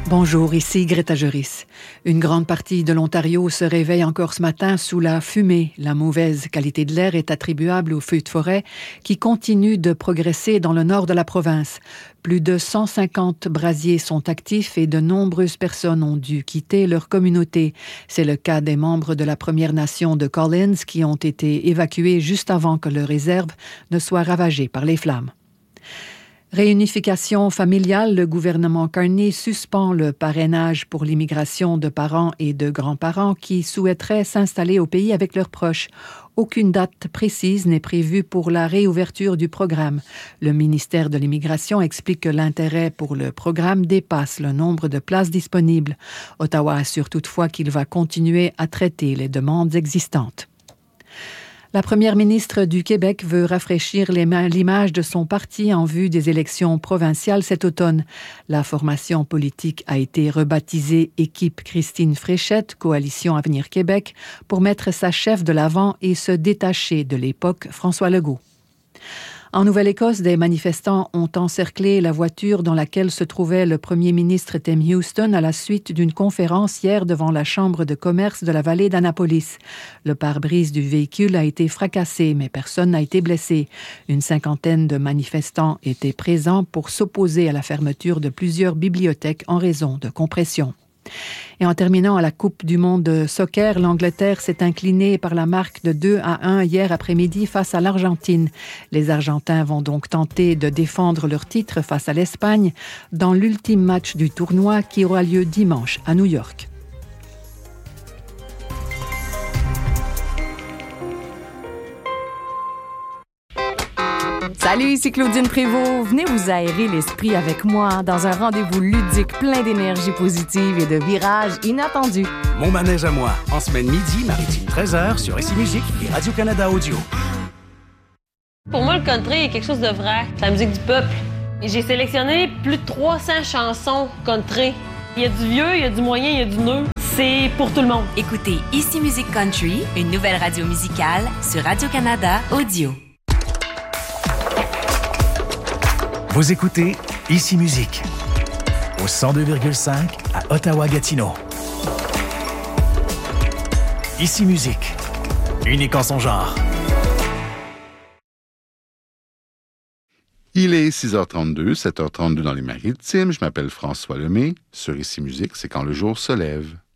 Bonjour, ici Greta Juris. Une grande partie de l'Ontario se réveille encore ce matin sous la fumée. La mauvaise qualité de l'air est attribuable aux feux de forêt qui continuent de progresser dans le nord de la province. Plus de 150 brasiers sont actifs et de nombreuses personnes ont dû quitter leur communauté. C'est le cas des membres de la Première Nation de Collins qui ont été évacués juste avant que leur réserve ne soit ravagée par les flammes. Réunification familiale, le gouvernement Carney suspend le parrainage pour l'immigration de parents et de grands-parents qui souhaiteraient s'installer au pays avec leurs proches. Aucune date précise n'est prévue pour la réouverture du programme. Le ministère de l'Immigration explique que l'intérêt pour le programme dépasse le nombre de places disponibles. Ottawa assure toutefois qu'il va continuer à traiter les demandes existantes. La première ministre du Québec veut rafraîchir l'image de son parti en vue des élections provinciales cet automne. La formation politique a été rebaptisée Équipe Christine Fréchette, Coalition Avenir Québec, pour mettre sa chef de l'avant et se détacher de l'époque François Legault. En Nouvelle-Écosse, des manifestants ont encerclé la voiture dans laquelle se trouvait le premier ministre Tim Houston à la suite d'une conférence hier devant la Chambre de commerce de la vallée d'Annapolis. Le pare-brise du véhicule a été fracassé, mais personne n'a été blessé. Une cinquantaine de manifestants étaient présents pour s'opposer à la fermeture de plusieurs bibliothèques en raison de compression. Et en terminant à la Coupe du monde de soccer, l'Angleterre s'est inclinée par la marque de 2-1 hier après-midi face à l'Argentine. Les Argentins vont donc tenter de défendre leur titre face à l'Espagne dans l'ultime match du tournoi qui aura lieu dimanche à New York. Salut, ici Claudine Prévost. Venez vous aérer l'esprit avec moi dans un rendez-vous ludique plein d'énergie positive et de virages inattendus. Mon manège à moi, en semaine midi, maritime 13h sur ICI Musique et Radio-Canada Audio. Pour moi, le country est quelque chose de vrai. C'est la musique du peuple. Et j'ai sélectionné plus de 300 chansons country. Il y a du vieux, il y a du moyen, il y a du neuf. C'est pour tout le monde. Écoutez ICI Musique Country, une nouvelle radio musicale sur Radio-Canada Audio. Vous écoutez ICI Musique au 102,5 à Ottawa-Gatineau. ICI Musique, unique en son genre. Il est 6h32, 7h32 dans les Maritimes. Je m'appelle François Lemay. Sur ICI Musique, c'est quand le jour se lève.